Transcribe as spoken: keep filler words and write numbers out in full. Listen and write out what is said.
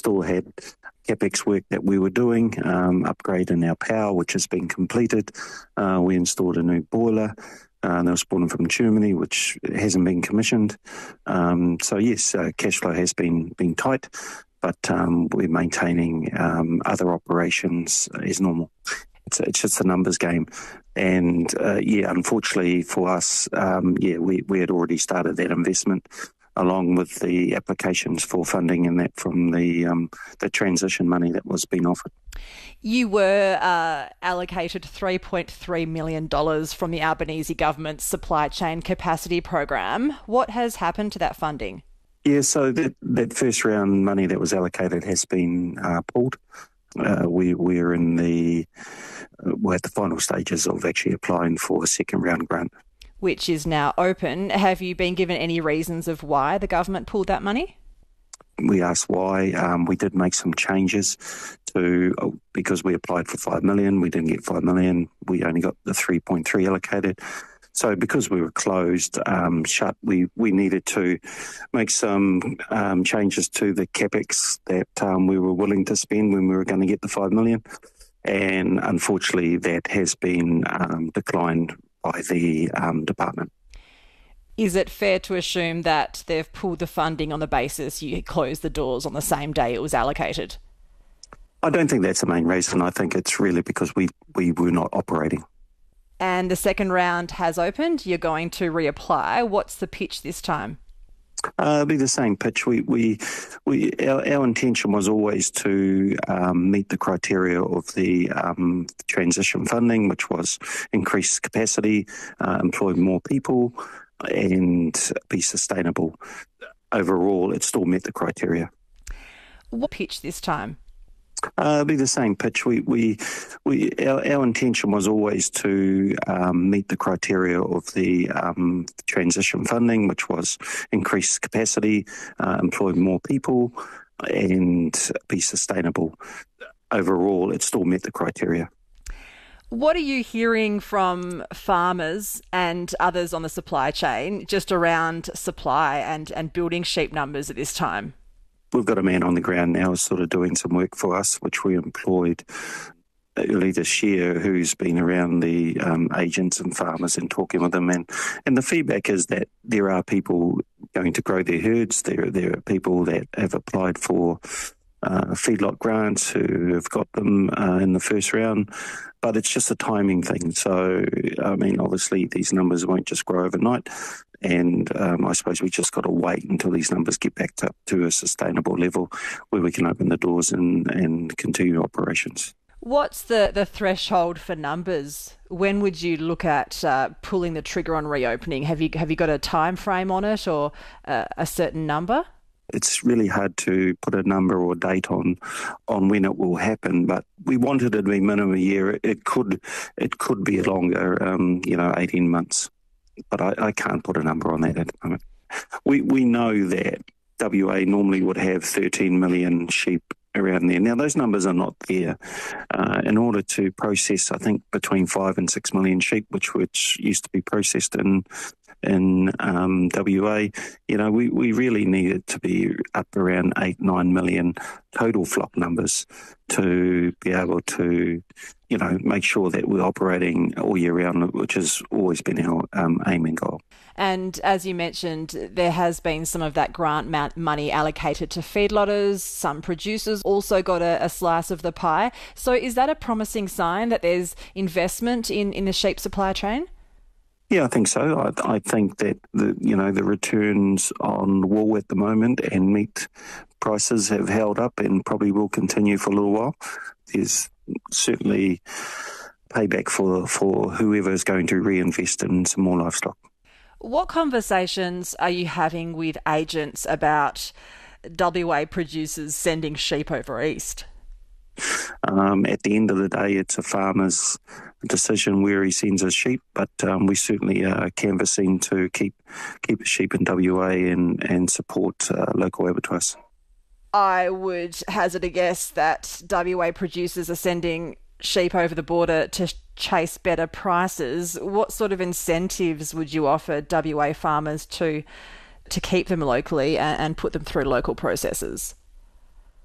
still had CapEx work that we were doing, um, upgrading our power, which has been completed. Uh, we installed a new boiler. Uh, that was brought in from Germany, which hasn't been commissioned. Um, so yes, uh, cash flow has been been tight, but um, we're maintaining um, other operations as normal. It's, it's just a numbers game. And uh, yeah, unfortunately for us, um, yeah, we, we had already started that investment along with the applications for funding and that from the um, the transition money that was being offered. You were uh, allocated three point three million dollars from the Albanese government's supply chain capacity program. What has happened to that funding? Yeah, so that, that first round money that was allocated has been uh, pulled. Uh, we, we're in the, uh, we're at the final stages of actually applying for a second round grant. Which is now open. Have you been given any reasons of why the government pulled that money? We asked why. Um, we did make some changes to, uh, because we applied for five million dollars, we didn't get five million dollars, we only got the three point three allocated. So because we were closed, um, shut, we, we needed to make some um, changes to the CapEx that um, we were willing to spend when we were going to get the five million dollars. And unfortunately, that has been um, declined by the um, department. Is it fair to assume that they've pulled the funding on the basis you closed the doors on the same day it was allocated? I don't think that's the main reason. I think it's really because we, we were not operating. And the second round has opened. You're going to reapply. What's the pitch this time? Uh, it'll be the same pitch. We, we, we, our, our intention was always to um, meet the criteria of the um, transition funding, which was increase capacity, uh, employ more people, and be sustainable. Overall, it still met the criteria. What pitch this time? Uh, it'll be the same pitch. We, we, we, our, our intention was always to um, meet the criteria of the um, transition funding, which was increase capacity, uh, employ more people, and be sustainable. Overall, it still met the criteria. What are you hearing from farmers and others on the supply chain just around supply and, and building sheep numbers at this time? We've got a man on the ground now sort of doing some work for us, which we employed early this year, who's been around the um, agents and farmers and talking with them. And, and the feedback is that there are people going to grow their herds. There, there are people that have applied for uh, feedlot grants who have got them uh, in the first round. But it's just a timing thing. So, I mean, obviously these numbers won't just grow overnight. And um, I suppose we just got to wait until these numbers get back up to a sustainable level where we can open the doors and, and continue operations. What's the, the threshold for numbers? When would you look at uh, pulling the trigger on reopening? Have you have you got a time frame on it or uh, a certain number? It's really hard to put a number or date on on when it will happen, but we wanted it to be minimum a year. It could it could be longer, um, you know, eighteen months. But I, I can't put a number on that at the moment. We we know that W A normally would have thirteen million sheep around there. Now, those numbers are not there. Uh, in order to process, I think, between five and six million sheep, which which used to be processed in in um, W A, you know, we, we really needed to be up around eight, nine million total flock numbers to be able to, you know, make sure that we're operating all year round, which has always been our um, aim and goal. And as you mentioned, there has been some of that grant money allocated to feedlotters. Some producers also got a, a slice of the pie. So is that a promising sign that there's investment in, in the sheep supply chain? Yeah, I think so. I, I think that the you know the returns on wool at the moment and meat prices have held up and probably will continue for a little while. There's certainly payback for for whoever is going to reinvest in some more livestock. What conversations are you having with agents about W A producers sending sheep over east? Um, at the end of the day, it's a farmer's decision where he sends his sheep, but um, we certainly are canvassing to keep keep the sheep in W A and, and support uh, local abattoirs. I would hazard a guess that W A producers are sending sheep over the border to chase better prices. What sort of incentives would you offer W A farmers to to keep them locally and, and put them through local processes?